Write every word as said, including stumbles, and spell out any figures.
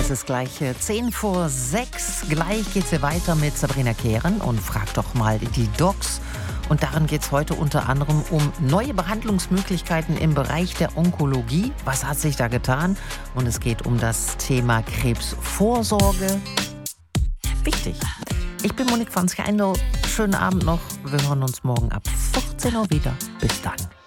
Es ist gleich äh, zehn vor sechs. Gleich geht's hier weiter mit Sabrina Kehren und frag doch mal die Docs. Und darin geht es heute unter anderem um neue Behandlungsmöglichkeiten im Bereich der Onkologie. Was hat sich da getan? Und es geht um das Thema Krebsvorsorge. Wichtig. Ich bin Monique van Schijndel. Schönen Abend noch. Wir hören uns morgen ab vierzehn Uhr wieder. Bis dann.